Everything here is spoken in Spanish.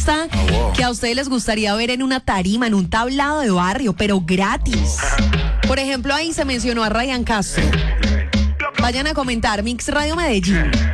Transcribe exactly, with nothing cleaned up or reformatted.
artista que a ustedes les gustaría ver en una tarima, en un tablado de barrio, pero gratis? Por ejemplo, ahí se mencionó a Ryan Castro. Vayan a comentar, Mix Radio Medellín.